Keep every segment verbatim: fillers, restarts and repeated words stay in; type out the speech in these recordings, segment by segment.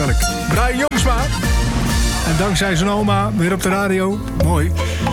heerlijk. Brian Jongsma. En dankzij zijn oma weer op de radio. Mooi.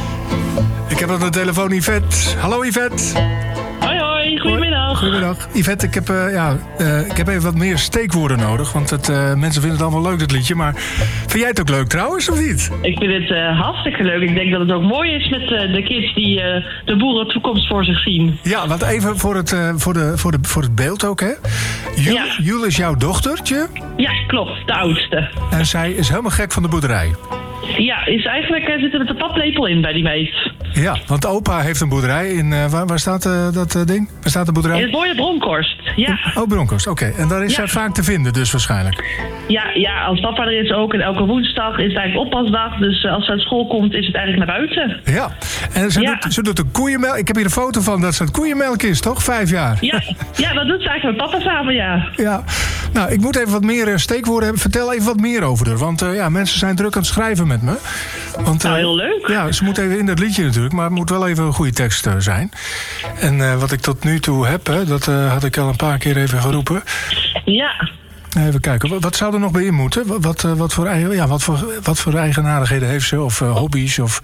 Ik heb aan de telefoon Yvette. Hallo Yvette. Hoi hoi, goedemiddag. Goedemiddag. Yvette, ik heb, uh, ja, uh, ik heb even wat meer steekwoorden nodig. Want het, uh, mensen vinden het allemaal leuk, dit liedje. Maar vind jij het ook leuk trouwens, of niet? Ik vind het uh, hartstikke leuk. Ik denk dat het ook mooi is met uh, de kids die uh, de boerentoekomst voor zich zien. Ja, want even voor het, uh, voor de, voor de, voor het beeld ook, hè? Jul, ja. Jul is jouw dochtertje. Ja, klopt. De oudste. En zij is helemaal gek van de boerderij. Ja, is eigenlijk uh, zit er met de paplepel in bij die meid. Ja, want opa heeft een boerderij in... Uh, waar, waar staat uh, dat uh, ding? Waar staat de boerderij? In het mooie Bronkhorst, ja. Oh, Bronkhorst, oké. Okay. En daar is ja. zij vaak te vinden dus waarschijnlijk. Ja, ja, als papa er is ook. En elke woensdag is het eigenlijk oppasdag. Dus uh, als ze uit school komt, is het eigenlijk naar buiten. Ja, en ze, ja. Doet, ze doet een koeienmelk. Ik heb hier een foto van dat ze het koeienmelk is, toch? Vijf jaar. Ja, ja, dat doet ze eigenlijk met papa samen, ja. Ja, nou, ik moet even wat meer steekwoorden hebben. Vertel even wat meer over haar. Want uh, ja, mensen zijn druk aan het schrijven met me. Want, uh, nou, heel leuk. Ja, ze moet even in dat liedje natuurlijk. Maar het moet wel even een goede tekst uh, zijn. En uh, wat ik tot nu toe heb, hè, dat uh, had ik al een paar keer even geroepen. Ja. Even kijken, wat, wat zou er nog bij in moeten? Wat, uh, wat, voor, eigen, ja, wat, voor, wat voor eigenaardigheden heeft ze? Of uh, hobby's? Of...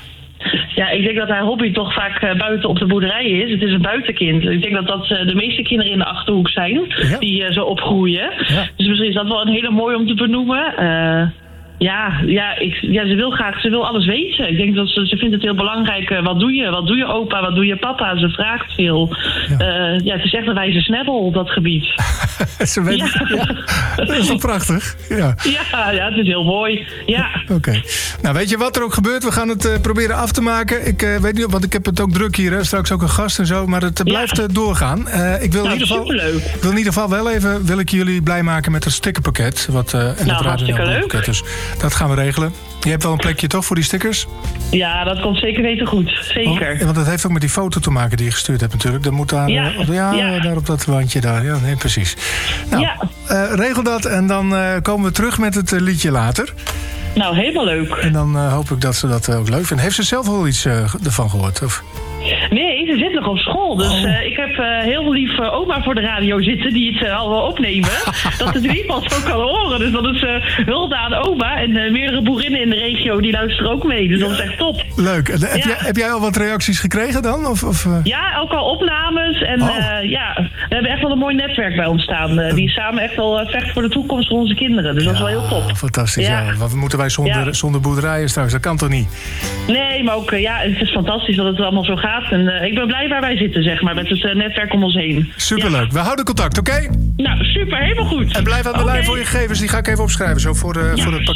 Ja, ik denk dat haar hobby toch vaak uh, buiten op de boerderij is. Het is een buitenkind. Ik denk dat dat uh, de meeste kinderen in de Achterhoek zijn. Ja. Die uh, zo opgroeien. Ja. Dus misschien is dat wel een hele mooie om te benoemen. Uh, Ja, ja, ik, ja, ze wil graag, ze wil alles weten. Ik denk dat ze, ze vindt het heel belangrijk. Uh, wat doe je? Wat doe je opa? Wat doe je papa? Ze vraagt veel. Ja, uh, ja het is echt een wijze snabbel op dat gebied. Ze weet, ja. Ja, dat is toch prachtig? Ja, ja, ja, het is heel mooi. Ja. Oké. Okay. Nou, weet je wat er ook gebeurt? We gaan het uh, proberen af te maken. Ik uh, weet niet, want ik heb het ook druk hier. Hè? Straks ook een gast en zo. Maar het uh, blijft uh, doorgaan. Uh, ik wil nou, in ieder geval, superleuk. Ik wil in ieder geval wel even wil ik jullie blij maken met het stickerpakket. Wat, uh, en nou, hartstikke leuk. Dus dat gaan we regelen. Je hebt wel een plekje toch voor die stickers? Ja, dat komt zeker weten goed. Zeker. Oh, want dat heeft ook met die foto te maken die je gestuurd hebt natuurlijk. Dat moet daar, ja, uh, ja, ja. daar op dat wandje daar. Ja, nee, precies. Nou, ja. uh, regel dat en dan uh, komen we terug met het uh, liedje later. Nou, helemaal leuk. En dan uh, hoop ik dat ze dat uh, ook leuk vindt. Heeft ze zelf al iets uh, ervan gehoord? Of? Nee, ze zit nog op school. Dus oh. uh, ik heb uh, heel lief uh, oma voor de radio zitten die het uh, al wil opnemen. Dat het in ieder geval zo kan horen. Dus dat is uh, hulde aan oma. En uh, meerdere boerinnen in de regio die luisteren ook mee. Dus dat is echt top. Leuk. En, heb, ja. jij, heb jij al wat reacties gekregen dan? Of, of, uh... Ja, ook al opnames. En oh. uh, ja, we hebben echt wel een mooi netwerk bij ons staan. Uh, die samen echt wel uh, vecht voor de toekomst van onze kinderen. Dus ja, dat is wel heel top. Fantastisch. Ja. Ja. Wat moeten wij zonder, ja. zonder boerderijen straks? Dat kan toch niet? Nee, maar ook uh, ja, het is fantastisch dat het allemaal zo gaat. En uh, ik ben blij waar wij zitten, zeg maar, met het uh, netwerk om ons heen. Superleuk. Ja. We houden contact, oké? Okay? Nou, super. Helemaal goed. En blijf aan de okay. lijn voor je gegevens. Die ga ik even opschrijven, zo voor, uh, ja, voor het pakket.